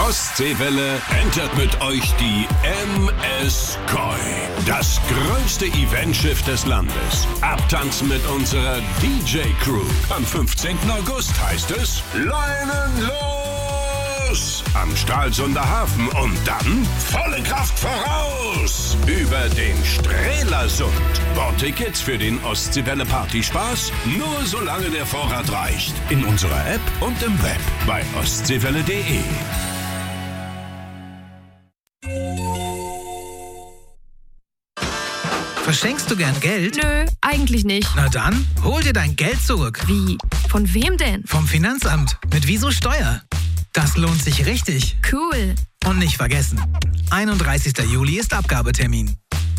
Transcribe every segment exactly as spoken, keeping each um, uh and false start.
Ostseewelle entert mit euch die M S Koi. Das größte Eventschiff des Landes. Abtanzen mit unserer D J-Crew. Am fünfzehnten August heißt es Leinen los! Am Stralsunder Hafen und dann volle Kraft voraus! Über den Strelasund. Bordtickets für den Ostseewelle-Partyspaß nur solange der Vorrat reicht. In unserer App und im Web bei ostseewelle punkt de. Verschenkst du gern Geld? Nö, eigentlich nicht. Na dann, hol dir dein Geld zurück. Wie? Von wem denn? Vom Finanzamt. Mit Wieso Steuer. Das lohnt sich richtig. Cool. Und nicht vergessen, einunddreißigster Juli ist Abgabetermin.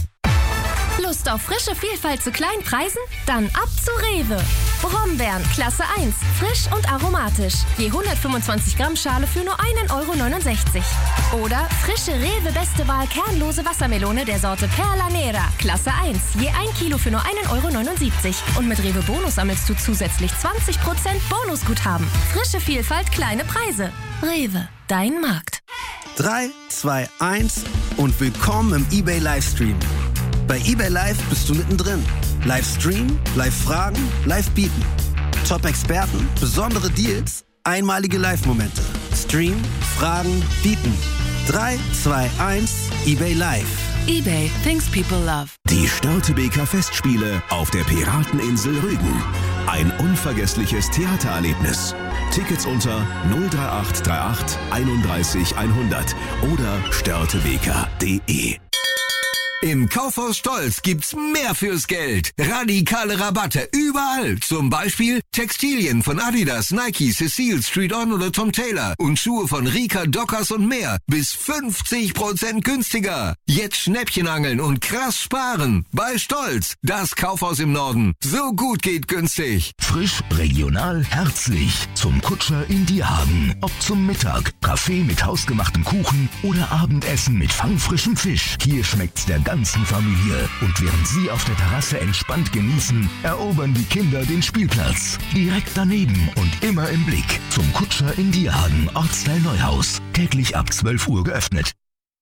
Lust auf frische Vielfalt zu kleinen Preisen? Dann ab zu Rewe. Brombeeren, Klasse eins. Frisch und aromatisch. Je hundertfünfundzwanzig Gramm Schale für nur einen Euro neunundsechzig. Oder frische Rewe Beste Wahl kernlose Wassermelone der Sorte Perla Nera. Klasse eins. Je ein Kilo für nur einen Euro neunundsiebzig. Und mit Rewe Bonus sammelst du zusätzlich zwanzig Prozent Bonusguthaben. Frische Vielfalt, kleine Preise. Rewe, dein Markt. drei, zwei, eins und willkommen im eBay Livestream. Bei eBay Live bist du mittendrin. Live streamen, live fragen, live bieten. Top-Experten, besondere Deals, einmalige Live-Momente. Stream, fragen, bieten. drei, zwei, eins, eBay Live. eBay, things people love. Die Störtebeker Festspiele auf der Pirateninsel Rügen. Ein unvergessliches Theatererlebnis. Tickets unter null drei acht drei acht einunddreißig hundert oder störtebeker punkt de. Im Kaufhaus Stolz gibt's mehr fürs Geld. Radikale Rabatte überall. Zum Beispiel Textilien von Adidas, Nike, Cecile, Street On oder Tom Taylor und Schuhe von Rika, Dockers und mehr. Bis fünfzig Prozent günstiger. Jetzt Schnäppchen angeln und krass sparen. Bei Stolz, das Kaufhaus im Norden. So gut geht günstig. Frisch, regional, herzlich. Zum Kutscher in Dierhagen. Ob zum Mittag, Kaffee mit hausgemachtem Kuchen oder Abendessen mit fangfrischem Fisch. Hier schmeckt's der ganzen Familie. Und während Sie auf der Terrasse entspannt genießen, erobern die Kinder den Spielplatz. Direkt daneben und immer im Blick. Zum Kutscher in Dierhagen, Ortsteil Neuhaus. Täglich ab zwölf Uhr geöffnet.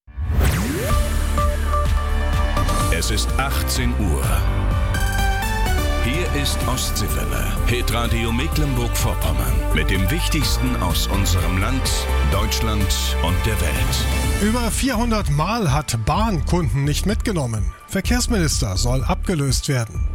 Es ist achtzehn Uhr. Hier ist Ostseewelle, Hitradio Mecklenburg-Vorpommern. Mit dem Wichtigsten aus unserem Land, Deutschland und der Welt. Über vierhundert Mal hat Bahn Kunden nicht mitgenommen. Verkehrsminister soll abgelöst werden.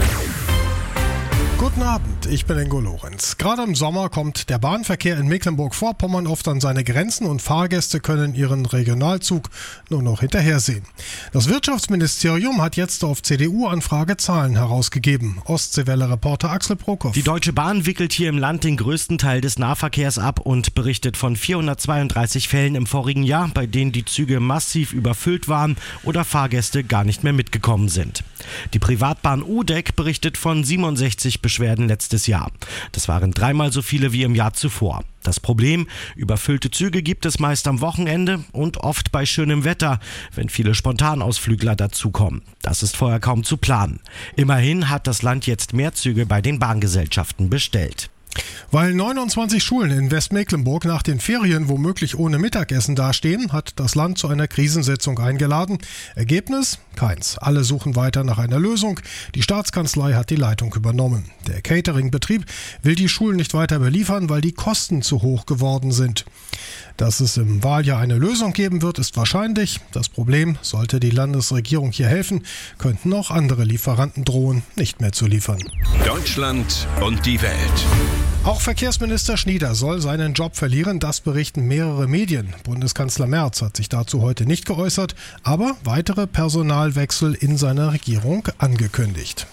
Guten Abend, ich bin Ingo Lorenz. Gerade im Sommer kommt der Bahnverkehr in Mecklenburg-Vorpommern oft an seine Grenzen und Fahrgäste können ihren Regionalzug nur noch hinterhersehen. Das Wirtschaftsministerium hat jetzt auf C D U-Anfrage Zahlen herausgegeben. Ostseewelle-Reporter Axel Prokop. Die Deutsche Bahn wickelt hier im Land den größten Teil des Nahverkehrs ab und berichtet von vierhundertzweiunddreißig Fällen im vorigen Jahr, bei denen die Züge massiv überfüllt waren oder Fahrgäste gar nicht mehr mitgekommen sind. Die Privatbahn U D E C berichtet von siebenundsechzig Beschwerden letztes Jahr. Das waren dreimal so viele wie im Jahr zuvor. Das Problem: Überfüllte Züge gibt es meist am Wochenende und oft bei schönem Wetter, wenn viele Spontanausflügler dazukommen. Das ist vorher kaum zu planen. Immerhin hat das Land jetzt mehr Züge bei den Bahngesellschaften bestellt. Weil neunundzwanzig Schulen in Westmecklenburg nach den Ferien womöglich ohne Mittagessen dastehen, hat das Land zu einer Krisensitzung eingeladen. Ergebnis? Keins. Alle suchen weiter nach einer Lösung. Die Staatskanzlei hat die Leitung übernommen. Der Catering-Betrieb will die Schulen nicht weiter beliefern, weil die Kosten zu hoch geworden sind. Dass es im Wahljahr eine Lösung geben wird, ist wahrscheinlich. Das Problem: Sollte die Landesregierung hier helfen, könnten auch andere Lieferanten drohen, nicht mehr zu liefern. Deutschland und die Welt. Auch Verkehrsminister Schnieder soll seinen Job verlieren, das berichten mehrere Medien. Bundeskanzler Merz hat sich dazu heute nicht geäußert, aber weitere Personalwechsel in seiner Regierung angekündigt.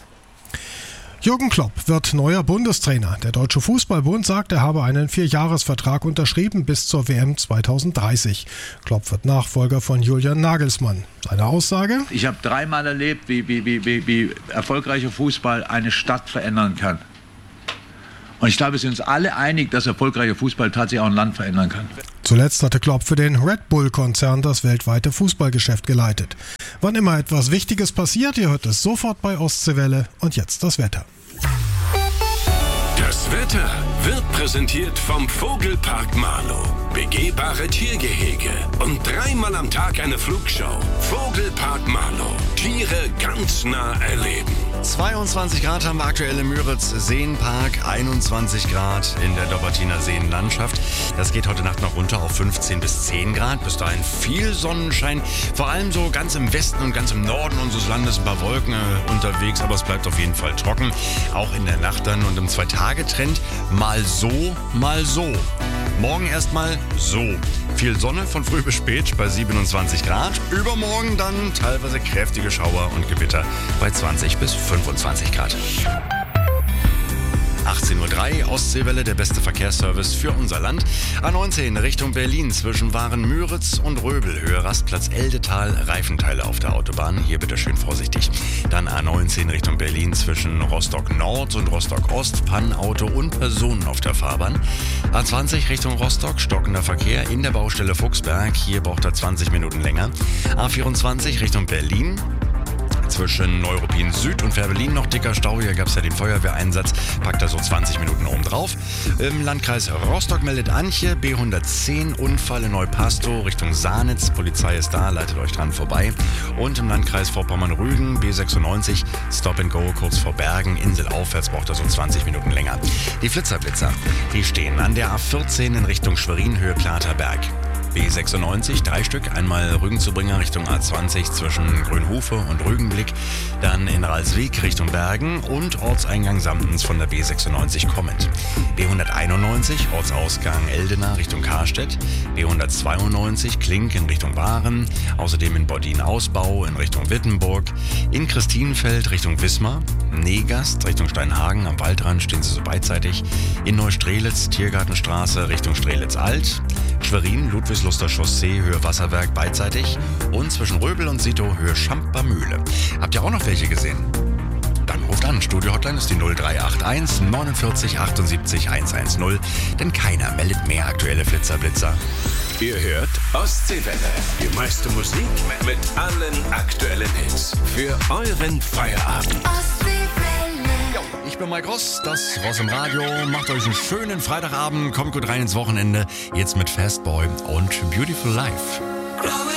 Jürgen Klopp wird neuer Bundestrainer. Der Deutsche Fußballbund sagt, er habe einen Vierjahresvertrag unterschrieben bis zur W M zweitausenddreißig. Klopp wird Nachfolger von Julian Nagelsmann. Seine Aussage: Ich habe dreimal erlebt, wie, wie, wie, wie, wie erfolgreicher Fußball eine Stadt verändern kann. Und ich glaube, wir sind uns alle einig, dass erfolgreicher Fußball tatsächlich auch ein Land verändern kann. Zuletzt hatte Klopp für den Red Bull-Konzern das weltweite Fußballgeschäft geleitet. Wann immer etwas Wichtiges passiert, ihr hört es sofort bei Ostseewelle. Und jetzt das Wetter. Das Wetter wird präsentiert vom Vogelpark Marlow. begehbare Tiergehege und dreimal am Tag eine Flugshow. Vogelpark Marlow. Tiere ganz nah erleben. zweiundzwanzig Grad haben wir aktuell im Müritz Seenpark, einundzwanzig Grad in der Dobbertiner Seenlandschaft. Das geht heute Nacht noch runter auf fünfzehn bis zehn Grad. Bis dahin viel Sonnenschein, vor allem so ganz im Westen und ganz im Norden unseres Landes ein paar Wolken äh, unterwegs, aber es bleibt auf jeden Fall trocken, auch in der Nacht dann und im Zwei-Tage-Trend mal so, mal so. Morgen erstmal so. Viel Sonne von früh bis spät bei siebenundzwanzig Grad. Übermorgen dann teilweise kräftige Schauer und Gewitter bei zwanzig bis fünfundzwanzig Grad. achtzehn Uhr drei, Ostseewelle, der beste Verkehrsservice für unser Land. A neunzehn Richtung Berlin zwischen Waren-Müritz und Röbel, Höhe Rastplatz Eldetal, Reifenteile auf der Autobahn. Hier bitte schön vorsichtig. Dann A neunzehn Richtung Berlin zwischen Rostock Nord und Rostock Ost, Pannenauto und Personen auf der Fahrbahn. A zwanzig Richtung Rostock, stockender Verkehr in der Baustelle Fuchsberg. Hier braucht er zwanzig Minuten länger. A vierundzwanzig Richtung Berlin. Zwischen Neuruppin Süd und Fährberlin noch dicker Stau. Hier gab es ja den Feuerwehreinsatz. Packt da so zwanzig Minuten oben drauf. Im Landkreis Rostock meldet Anche. B hundertzehn Unfall in Neupastow Richtung Sahnitz. Polizei ist da, leitet euch dran vorbei. Und im Landkreis Vorpommern-Rügen B sechsundneunzig Stop and Go kurz vor Bergen. Insel aufwärts braucht er so zwanzig Minuten länger. Die Flitzerblitzer, die stehen an der A vierzehn in Richtung Schwerin, Höhe Platerberg. B sechsundneunzig, drei Stück, einmal Rügenzubringer Richtung A zwanzig zwischen Grünhufe und Rügenblick, dann in Ralswiek Richtung Bergen und Ortseingang Samtens von der B sechsundneunzig kommend. B hunderteinundneunzig, Ortsausgang Eldena Richtung Karstedt, B hundertzweiundneunzig, Klink in Richtung Waren, außerdem in Bodin Ausbau in Richtung Wittenburg, in Christinfeld Richtung Wismar, Negast Richtung Steinhagen am Waldrand, stehen sie so beidseitig, in Neustrelitz Tiergartenstraße Richtung Strelitz-Alt, Schwerin Ludwigsluster Chaussee Höhe Wasserwerk beidseitig und zwischen Röbel und Sito Höhe Schamper-Mühle. Habt ihr auch noch welche gesehen? Dann ruft an. Studio-Hotline ist die null drei acht eins neunundvierzig achtundsiebzig hundertzehn, denn keiner meldet mehr aktuelle Flitzerblitzer. Ihr hört Ostseewelle. Die meiste Musik mit allen aktuellen Hits. Für euren Feierabend. Ich bin Mike Ross, das Ross im Radio. Macht euch einen schönen Freitagabend, kommt gut rein ins Wochenende. Jetzt mit Fastboy und Beautiful Life.